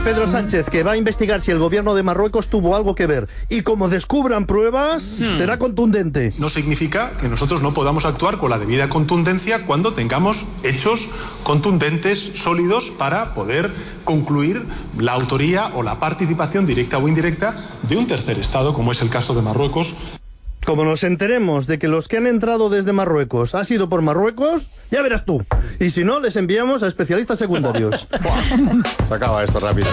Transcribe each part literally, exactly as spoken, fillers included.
Pedro Sánchez, que va a investigar si el gobierno de Marruecos tuvo algo que ver. Y como descubran pruebas, hmm. será contundente. No significa que nosotros no podamos actuar con la debida contundencia cuando tengamos hechos contundentes, sólidos, para poder concluir la autoría o la participación directa o indirecta de un tercer Estado, como es el caso de Marruecos. Como nos enteremos de que los que han entrado desde Marruecos ha sido por Marruecos, ya verás tú. Y si no, les enviamos a especialistas secundarios. Se acaba esto rápido.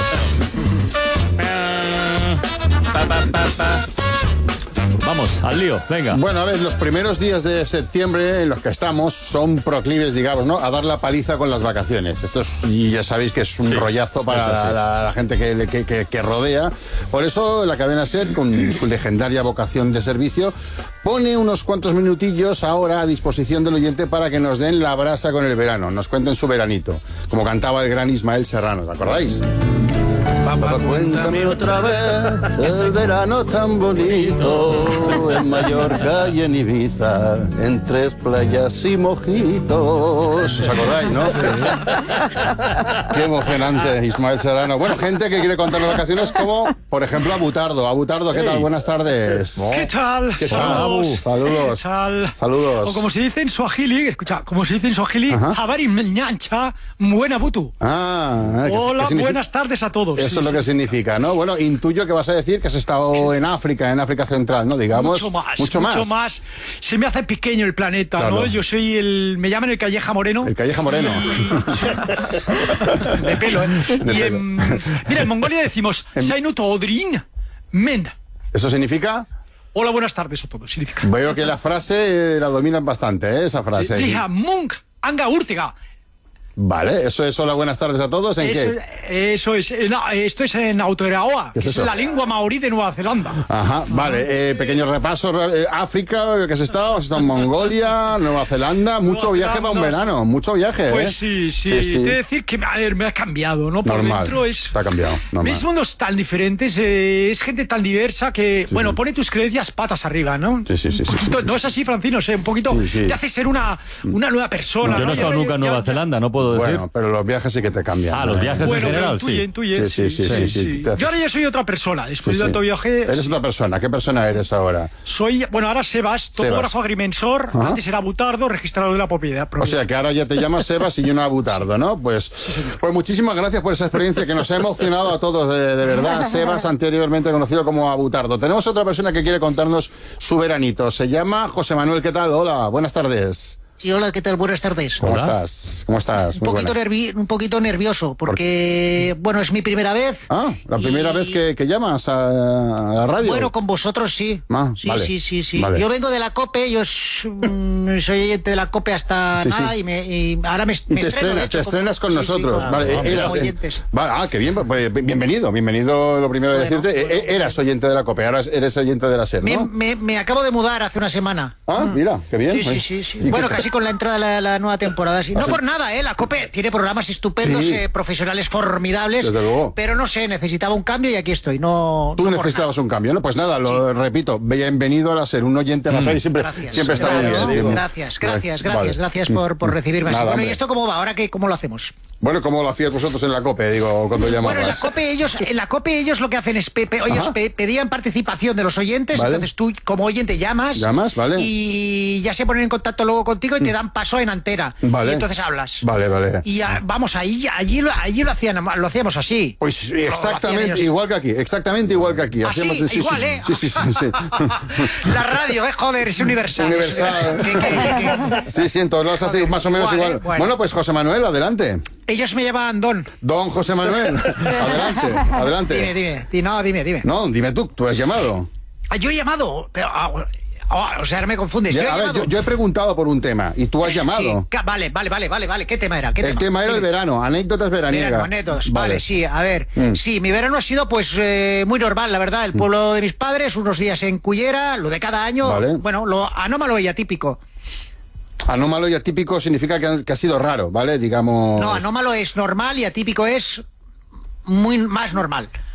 Vamos, al lío, venga. Bueno, a ver, los primeros días de septiembre en los que estamos son proclives, digamos, ¿no?, a dar la paliza con las vacaciones. Esto es, y ya sabéis que es un sí, rollazo para la, la, la gente que, que, que, que rodea. Por eso la cadena SER, con su legendaria vocación de servicio, pone unos cuantos minutillos ahora a disposición del oyente para que nos den la brasa con el verano, nos cuenten su veranito, como cantaba el gran Ismael Serrano, ¿te acordáis? Papá, cuéntame otra vez el verano tan bonito en Mallorca y en Ibiza, en tres playas y mojitos. ¿Os acordáis, no? Qué emocionante, Ismael Serrano. Bueno, gente que quiere contar las vacaciones, como, por ejemplo, Abutardo. Abutardo, ¿qué tal? Buenas tardes. ¿Qué tal? ¿Qué tal, Abu? Saludos. ¿Qué tal? Saludos. O como se dice en Swahili, escucha, como se dice en Swahili, Habari Mnyancha, buena butu. Ah, hola, buenas tardes a todos. Eso sí, es lo sí. que significa, ¿no? Bueno, intuyo que vas a decir que has estado en África, en África Central, ¿no? Digamos. Mucho más. Mucho más. Mucho más. Se me hace pequeño el planeta, claro. ¿no? Yo soy el... Me llaman el Calleja Moreno. El Calleja Moreno. De pelo, ¿eh? De y pelo. En, mira, en Mongolia decimos Sainut Odrin Mend. ¿Eso significa? Hola, buenas tardes a todos, significa. Veo que la frase eh, la dominan bastante, ¿eh? Esa frase. Diga, Munk, Anga Urtega. Vale, eso es hola, buenas tardes a todos. ¿En eso, qué? Eso es, no, esto es en Aotearoa, que es, es la lengua maorí de Nueva Zelanda. Ajá, vale, eh, pequeño repaso. Eh, África, que has estado, has estado en Mongolia, Nueva Zelanda, mucho Nueva viaje Zelanda, para un verano, mucho viaje. Pues ¿eh? sí, sí, sí, sí. Te decir que a ver, me ha cambiado, ¿no? Por normal, dentro es. Te ha cambiado, normal. Ves mundos tan diferentes, eh, es gente tan diversa que, sí, bueno, sí. pone tus creencias patas arriba, ¿no? Sí, sí, sí. sí, poquito, sí, sí. No es así, Francino, sé, un poquito sí, sí. te hace ser una, una nueva persona. Yo no he estado nunca en Nueva Zelanda, no puedo decir. Bueno, pero los viajes sí que te cambian. Ah, los viajes bueno, en general, intuye, sí. Intuye, sí, sí, sí, sí, sí, sí. Yo ahora ya soy otra persona, después sí, de tanto sí. viaje... Eres sí. otra persona, ¿qué persona eres ahora? Soy, bueno, ahora Sebas, topógrafo agrimensor, ¿ah? Antes era Butardo, registrador de la propiedad, propiedad. O sea, que ahora ya te llamas Sebas y yo no Abutardo, ¿no? Pues, sí, pues muchísimas gracias por esa experiencia que nos ha emocionado a todos, de, de verdad. Sebas, anteriormente conocido como Abutardo. Tenemos otra persona que quiere contarnos su veranito. Se llama José Manuel, ¿qué tal? Hola, buenas tardes. Sí, hola, ¿qué tal? Buenas tardes. ¿Cómo hola. estás? ¿Cómo estás? Un poquito, nervi un poquito nervioso, porque, ¿Por bueno, es mi primera vez. Ah, la primera y... vez que, que llamas a, a la radio. Bueno, con vosotros sí. Ah, sí, vale. sí, sí, sí. Vale. Yo vengo de la COPE, yo mm, soy oyente de la COPE hasta sí, nada, sí. Y, me, y ahora me, y me te estreno. Estrenas, hecho, te estrenas con sí, nosotros. Sí, vale, ah, eras, oyentes. Vale, ah, qué bien, pues, bienvenido, bienvenido, lo primero de bueno, decirte. bueno, eras bueno. oyente de la COPE, ahora eres oyente de la SER, ¿no? Me, me, me acabo de mudar hace una semana. Ah, mm. mira, qué bien. Sí, sí, sí. sí. Bueno, casi con la entrada de la, la nueva temporada. Sí. No por nada, ¿eh? La COPE tiene programas estupendos, sí. eh, profesionales formidables. Desde luego. Pero no sé, necesitaba un cambio y aquí estoy. No. Tú no necesitabas un cambio, ¿no? Pues nada, lo sí. repito, bienvenido a la SER, un oyente a la SER y siempre, gracias, siempre está muy bien. Digo. Gracias, gracias, gracias, vale. gracias por, por recibirme. Nada, bueno, hombre. ¿y esto cómo va? ¿Ahora qué, cómo lo hacemos? Bueno, ¿cómo lo hacías vosotros en la COPE, digo, cuando llamabas? Bueno, en la COPE ellos, en la COPE ellos lo que hacen es, pe, pe, ellos pe, pedían participación de los oyentes, vale. Entonces tú como oyente llamas, llamas, vale. Y ya se ponen en contacto luego contigo y te dan paso en antera, vale. Y entonces hablas. Vale, vale. Y ya, vamos, ahí, allí, allí lo hacían, lo hacíamos así. Pues exactamente igual que aquí, exactamente igual que aquí. Así, Hacíamos, igual, sí, ¿eh? Sí, sí, sí, sí. La radio, eh, joder, es universal. Universal. ¿Qué, qué, qué? Sí, sí, en todos lados hacéis más o menos igual. igual. Bueno. bueno, pues José Manuel, adelante. Ellos me llaman Don. Don José Manuel. Adelante, adelante. Dime, dime, dime. No, dime, dime. No, dime tú, tú has llamado. Yo he llamado, pero... Oh, o sea, ahora me confundes. Ya, yo, he a ver, llamado... yo, yo he preguntado por un tema y tú has llamado. Sí, vale, vale, vale, vale, vale. ¿Qué tema era? ¿Qué el tema, tema era el verano, anécdotas veraniegas. Verano, anécdotas, vale. vale, sí, a ver. Mm. Sí, mi verano ha sido pues eh, muy normal, la verdad. El pueblo de mis padres, unos días en Cullera, lo de cada año. Vale. Bueno, lo anómalo y atípico. Anómalo y atípico significa que ha, que ha sido raro, ¿vale? Digamos... No, anómalo es normal y atípico es muy más normal.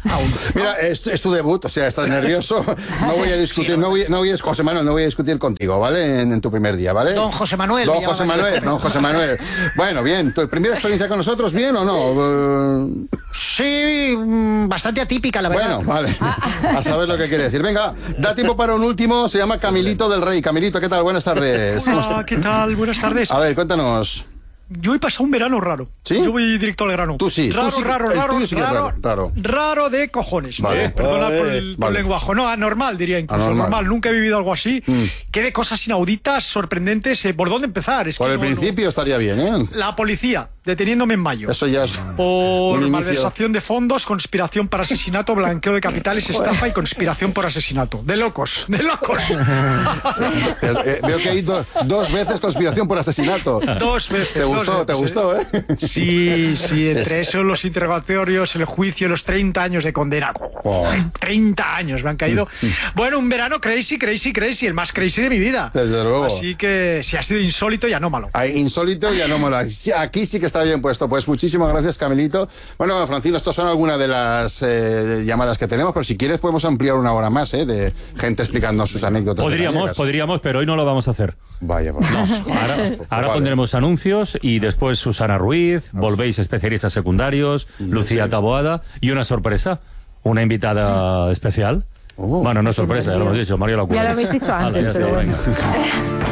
Mira, es, es tu debut, o sea, estás nervioso. No voy a discutir, no voy, no voy a, José Manuel, no voy a discutir contigo, ¿vale? En, en tu primer día, ¿vale? Don José Manuel. Don José Manuel, don José Manuel. Bueno, bien, ¿tu primera experiencia con nosotros, bien o no? Uh... Sí, bastante atípica, la verdad. Bueno, vale. A saber lo que quiere decir. Venga, da tiempo para un último, se llama Camilito del Rey. Camilito, ¿qué tal? Buenas tardes. Hola, ¿qué tal? Buenas tardes. A ver, cuéntanos. Yo he pasado un verano raro. ¿Sí? Yo voy directo al grano. Tú sí. Raro, tú sí, raro, raro, sí raro, raro, raro. Raro de cojones. Vale. Eh, perdona Vale. por el, por Vale. el lenguaje. No, anormal diría incluso. Anormal. Normal. Nunca he vivido algo así. Mm. Que de cosas inauditas, sorprendentes. Eh, ¿Por dónde empezar? Es Por que el no- principio estaría bien, ¿eh? no- La policía, deteniéndome en mayo. Eso ya es Por un inicio. malversación de fondos, conspiración para asesinato, blanqueo de capitales, estafa y conspiración por asesinato. De locos, de locos. Eh, eh, veo que hay do- dos veces conspiración por asesinato. Dos veces. ¿Te dos gustó? ¿Te veces, gustó, eh? Sí, sí, entre Sí, sí. eso, los interrogatorios, el juicio, los treinta años de condena. Oh. treinta años me han caído. Bueno, un verano crazy, crazy, crazy, el más crazy de mi vida. Desde luego. Así que sí, ha sido insólito y anómalo. Ay, insólito y anómalo. Aquí sí que está bien puesto. Pues muchísimas gracias, Camilito. Bueno, Francino, estos son algunas de las eh, llamadas que tenemos, pero si quieres podemos ampliar una hora más, ¿eh? De gente explicando sus anécdotas. Podríamos, veraniegas. podríamos, pero hoy no lo vamos a hacer. Vaya, vaya. No, ahora, ahora Vale. pondremos anuncios y después Susana Ruiz, volvéis especialistas secundarios, Lucía Taboada y una sorpresa, una invitada especial. Oh. Bueno, no es sorpresa, ya lo hemos dicho, Mario la Ya lo habéis dicho Hala, antes, ya está, pero bueno. venga.